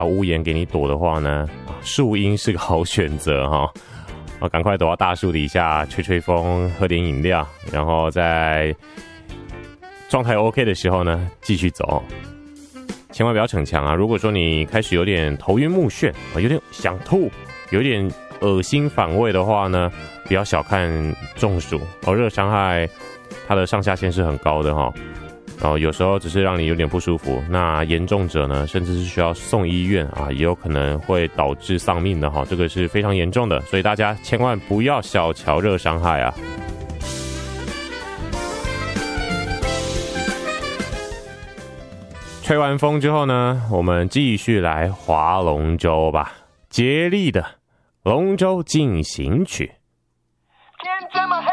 屋檐给你躲的话呢，树荫是个好选择哈。赶快躲到大树底下吹吹风，喝点饮料，然后在状态 OK 的时候呢，继续走。千万不要逞强啊！如果说你开始有点头晕目眩，有点想吐，有点恶心反胃的话呢，不要小看中暑热伤害它的上下限是很高的哈。有时候只是让你有点不舒服，那严重者呢，甚至是需要送医院也有可能会导致丧命的哈，这个是非常严重的，所以大家千万不要小瞧热伤害啊。吹完风之后呢，我们继续来划龙舟吧，竭力的龙舟进行曲。天这么黑